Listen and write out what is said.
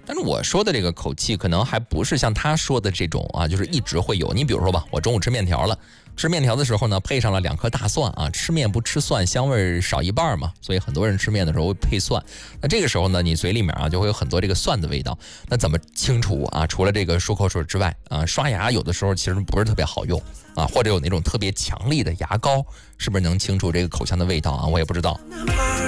但是我说的这个口气可能还不是像他说的这种啊，就是一直会有。你比如说吧，我中午吃面条了，吃面条的时候呢，配上了2颗大蒜啊，吃面不吃蒜，香味少一半嘛，所以很多人吃面的时候会配蒜。那这个时候呢，你嘴里面啊就会有很多这个蒜的味道。那怎么清除啊？除了这个漱口水之外啊，刷牙有的时候其实不是特别好用啊，或者有那种特别强力的牙膏，是不是能清除这个口腔的味道啊？我也不知道。